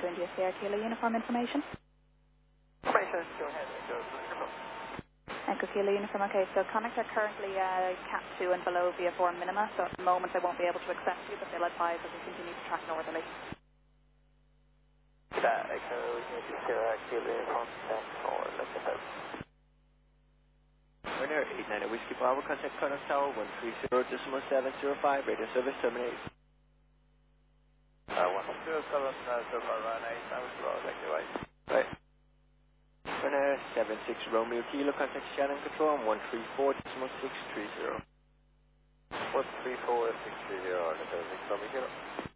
Echo India Sierra Kilo uniform information. Information, go ahead, Echo, microphone. Echo Kilo uniform, okay, so Connect are currently Cat 2 and below via form minima, so at the moment I won't be able to accept you, but they'll advise as we continue to track northerly. Echo India Sierra Kilo uniform, thanks for looking at that. Winner 89 Whiskey Bravo, contact Connect Tower 130.705, radio service terminate. 107.05, run 8, I was low, thank you, Right. Winner 76 Romeo Kilo, contact Shannon Control on 134.630. 134.630, contact Romeo Kilo.